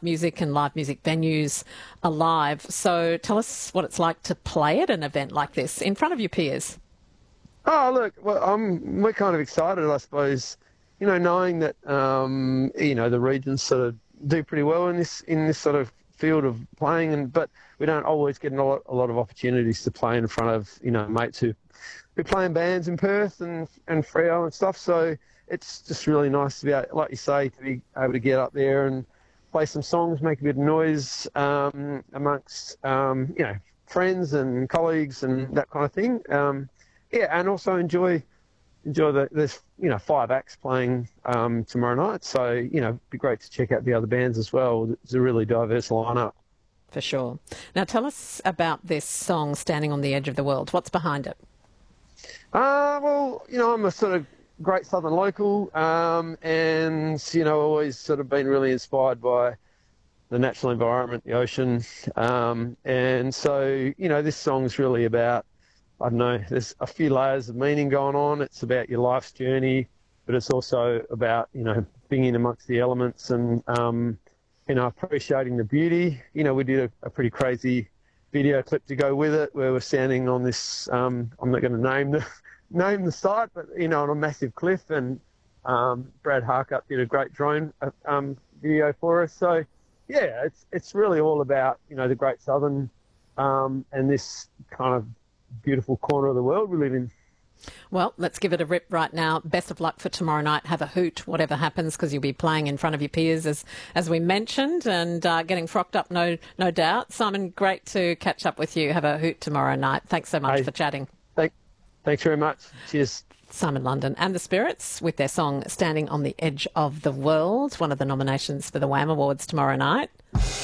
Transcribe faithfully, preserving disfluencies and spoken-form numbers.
live music and live music venues alive. So tell us what it's like to play at an event like this in front of your peers. Oh, look, well, I'm, we're kind of excited, I suppose, you know, knowing that, um, you know, the regions sort of do pretty well in this in this sort of field of playing, and but we don't always get a lot, a lot of opportunities to play in front of, you know, mates who we play in bands in Perth and, and Freo and stuff. So it's just really nice to be able, like you say, to be able to get up there and play some songs, make a bit of noise um, amongst, um, you know, friends and colleagues and that kind of thing. Um, Yeah, and also enjoy enjoy the there's you know five acts playing um, tomorrow night, so you know it'd be great to check out the other bands as well. It's a really diverse lineup. For sure. Now tell us about this song, "Standing on the Edge of the World." What's behind it? Uh, well, you know I'm a sort of great southern local, um, and you know always sort of been really inspired by the natural environment, the ocean, um, and so you know this song's really about. I don't know, there's a few layers of meaning going on. It's about your life's journey, but it's also about, you know, being in amongst the elements and, um, you know, appreciating the beauty. You know, we did a, a pretty crazy video clip to go with it where we're standing on this, um, I'm not going to name the name the site, but, you know, on a massive cliff. And um, Brad Harkup did a great drone uh, um, video for us. So, yeah, it's, it's really all about, you know, the Great Southern um, and this kind of beautiful corner of the world we live in. Well, let's give it a rip right now. Best of luck for tomorrow night. Have a hoot, whatever happens, because you'll be playing in front of your peers, as as we mentioned, and uh, getting frocked up, no no doubt. Simon, great to catch up with you. Have a hoot tomorrow night. Thanks so much hey, for chatting. Thank, thanks very much. Cheers. Simon London and the Spirits with their song "Standing on the Edge of the World," one of the nominations for the WAM Awards tomorrow night.